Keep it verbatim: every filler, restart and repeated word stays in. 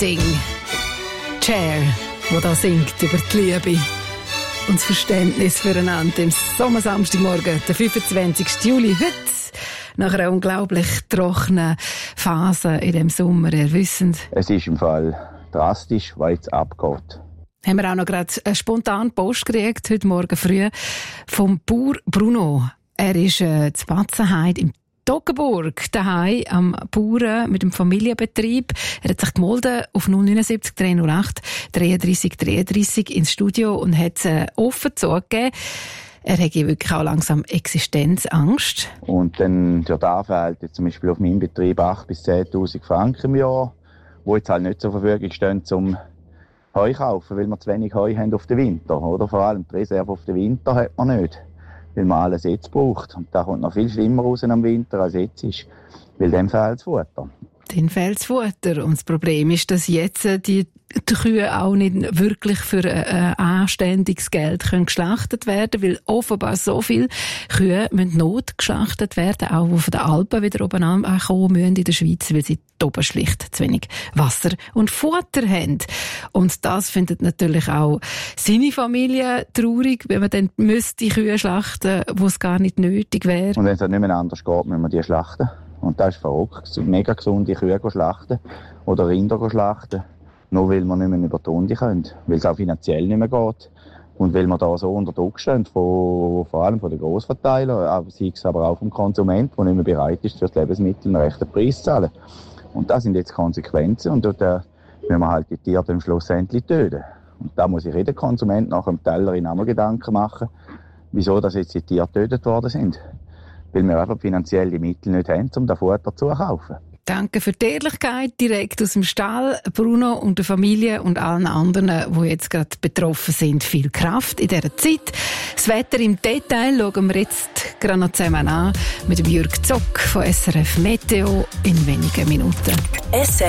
Waiting. Cher, wo da singt über die Liebe und das Verständnis füreinander im Sommersamstagmorgen, der fünfundzwanzigsten Juli, heute, nach einer unglaublich trockenen Phase in dem Sommer. Ihr wisst, es ist im Fall drastisch, weil es abgeht. Haben wir auch noch gerade eine spontane Post gekriegt, heute Morgen früh, vom Bauer Bruno. Er ist äh, zu Batzenheide im Toggenburg daheim am Bauern mit dem Familienbetrieb. Er hat sich gemeldet auf null neun sieben drei null acht dreiunddreissig dreiunddreissig ins Studio und hat es äh, offen zugegeben. Er hat wirklich auch langsam Existenzangst. Und dann der Anfall jetzt zum Beispiel auf meinem Betrieb achttausend bis zehntausend Franken im Jahr, die jetzt halt nicht zur Verfügung stehen, um Heu kaufen, weil wir zu wenig Heu haben auf den Winter. Oder? Vor allem die Reserve auf den Winter hat man nicht, weil man alles jetzt braucht. Und da kommt noch viel schlimmer raus am Winter, als jetzt ist, weil dem fehlt das Futter. Dann fehlt das Futter. Und das Problem ist, dass jetzt die, die Kühe auch nicht wirklich für ein anständiges Geld können geschlachtet werden, weil offenbar so viele Kühe müssen notgeschlachtet werden, auch die von den Alpen wieder oben ankommen müssen in der Schweiz, weil sie oben schlicht zu wenig Wasser und Futter haben. Und das findet natürlich auch seine Familie traurig, wenn man dann müsste die Kühe schlachten, wo es gar nicht nötig wäre. Und wenn es nicht mehr anders geht, müssen wir die schlachten. Und das ist verrückt. Mega gesunde Kühe schlachten oder Rinder schlachten, nur weil wir nicht mehr über die Runde können. Weil es auch finanziell nicht mehr geht. Und weil wir da so unter Druck stehen, von, vor allem von den Grossverteilern, sei es aber auch vom Konsument, der nicht mehr bereit ist, für das Lebensmittel einen rechten Preis zu zahlen. Und das sind jetzt Konsequenzen. Und da müssen wir halt die Tiere dann schlussendlich töten. Und da muss sich jeder Konsument nach dem Teller in einmal Gedanken machen, wieso dass jetzt die Tiere getötet worden sind. Weil wir einfach finanziell die Mittel nicht haben, um das Futter zu kaufen. Danke für die Ehrlichkeit direkt aus dem Stall, Bruno und der Familie und allen anderen, die jetzt gerade betroffen sind. Viel Kraft in dieser Zeit. Das Wetter im Detail schauen wir jetzt gerade noch zusammen an mit dem Jürg Zock von S R F Meteo in wenigen Minuten.